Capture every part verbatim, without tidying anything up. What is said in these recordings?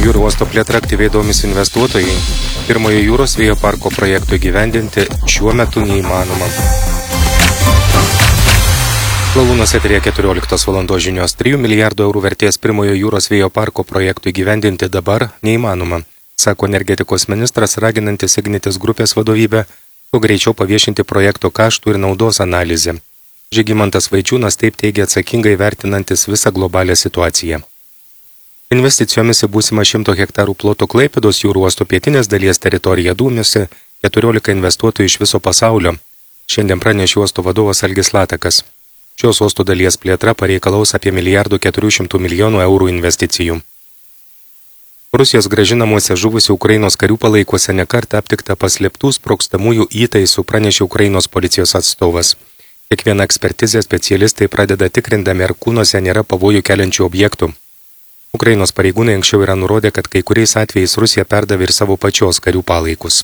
Jūrų uosto plėtra aktyviai domisi investuotojai. Pirmojo jūros vėjo parko projektų įgyvendinti šiuo metu neįmanoma. Lalūnas eterėje keturioliktos valandos žinios. trijų milijardų eurų vertės pirmojo jūros vėjo parko projektų įgyvendinti dabar neįmanoma, sako energetikos ministras, raginantis Ignitis grupės vadovybę kuo greičiau paviešinti projekto kaštų ir naudos analizę. Žygimantas Vaičiūnas taip teigia atsakingai vertinantis visą globalią situaciją. Investicijomis į būsimą šimto hektarų ploto Klaipėdos jūrų uosto pietinės dalies teritoriją dūmėsi keturiolika investuotojų iš viso pasaulio. Šiandien pranešė uosto vadovas Algis Latakas. Šios uosto dalies plėtra pareikalaus apie milijardų keturių šimtų milijonų eurų investicijų. Rusijos grąžinamuose žuvusių Ukrainos karių palaikuose nekartą aptikta paslėptų sprogstamųjų įtaisų, pranešė Ukrainos policijos atstovas. Kiekvieną ekspertizę specialistai pradeda tikrindami, ar kūnuose nėra pavojų keliančių objektų. Ukrainos pareigūnai anksčiau yra nurodę, kad kai kuriais atvejais Rusija perdavė ir savo pačios karių palaikus.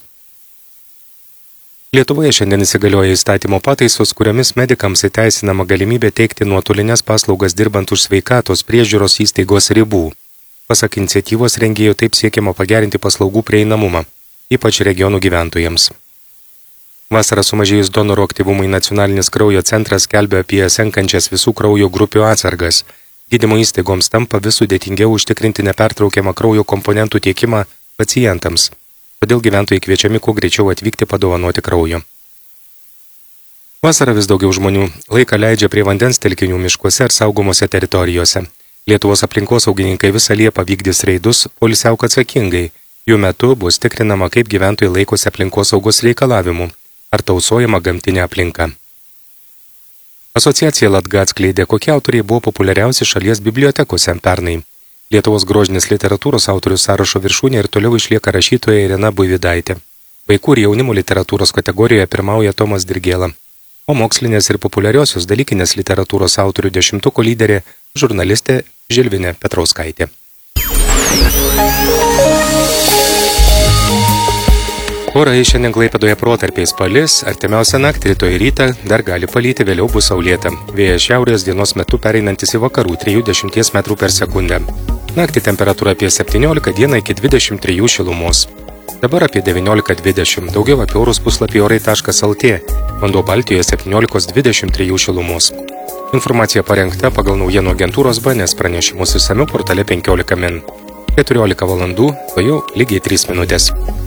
Lietuvoje šiandien įsigalioja įstatymo pataisos, kuriomis medikams įteisinama galimybė teikti nuotolinės paslaugas dirbant už sveikatos priežiūros įstaigos ribų. Pasak iniciatyvos rengėjų, taip siekiama pagerinti paslaugų prieinamumą, ypač regionų gyventojams. Vasarą sumažėjus donorų aktyvumui Nacionalinis kraujo centras skelbia apie senkančias visų kraujo grupių atsargas. Gydymo įstaigoms tampa vis sudėtingiau užtikrinti nepertraukiamą kraujo komponentų tiekimą pacientams, todėl gyventojai kviečiami kuo greičiau atvykti padovanoti kraujo. Vasarą vis daugiau žmonių laiką leidžia prie vandens telkinių miškuose ir saugomose teritorijose. Lietuvos aplinkosaugininkai visą Liepą vykdys reidus poilsiauk atsakingai. Jų metu bus tikrinama, kaip gyventojai laikosi aplinkosaugos reikalavimų, ar tausojama gamtinė aplinka. Asociacija Latga atskleidė, kokie autoriai buvo populiariausi šalies bibliotekose pernai. Lietuvos grožinės literatūros autorių sąrašo viršūnė ir toliau išlieka rašytoja Irena Buivydaitė. Vaikų ir jaunimo literatūros kategorijoje pirmauja Tomas Dirgėla, o mokslinės ir populiariosios dalykinės literatūros autorių dešimtuko lyderė žurnalistė Žilvinė Petrauskaitė. Orai šiandien Klaipėdoje protarpiais palis, artimiausią naktį rytoj rytą dar gali palyti, vėliau bus saulėta. Vėjas šiaurės dienos metu pereinantis į vakarų trijų dešimties metrų per sekundę. Naktį temperatūra apie septyniolika, dieną iki dvidešimt trijų šilumos. Dabar apie devyniolika dvidešimt, daugiau apie orus puslapį orai taškas lt, vanduo Baltijoje septyniolikos dvidešimt trijų šilumos. Informacija parengta pagal naujienų agentūros B N S pranešimus išsamiau portale penkiolika min. keturiolika valandų, o jau lygiai trys minutės.